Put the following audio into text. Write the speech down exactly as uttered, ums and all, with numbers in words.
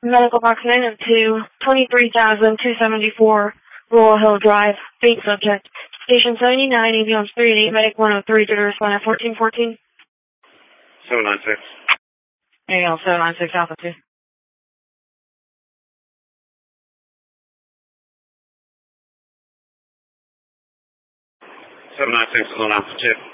Medical box nine oh two, twenty-three thousand two seventy-four, Laurel Hill Drive, faint subject. Station seventy-nine, ambulance three eight eight, medic one oh three, due to respond at fourteen fourteen. seven nine six. There you go, seven nine six Alpha two. seven nine six is on Alpha two.